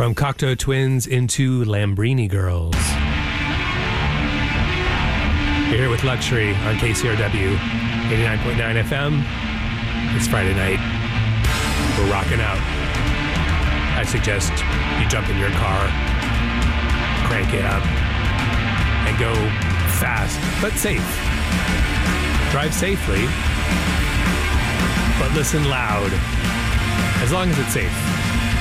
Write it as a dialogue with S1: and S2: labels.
S1: From Cocteau Twins into Lambrini Girls. You're here with Luxury on KCRW 89.9 FM. It's Friday night. We're rocking out. I suggest you jump in your car, crank it up, and go fast, but safe. Drive safely, but listen loud, as long as it's safe.